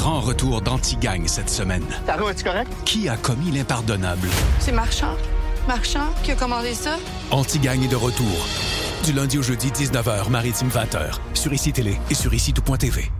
grand retour d'Anti-Gang cette semaine. Taro, es-tu correct? Qui a commis l'impardonnable? C'est Marchand. Marchand qui a commandé ça? Anti-Gang est de retour. Du lundi au jeudi, 19h, Maritime 20h, sur ICI Télé et sur ICI Tout.tv.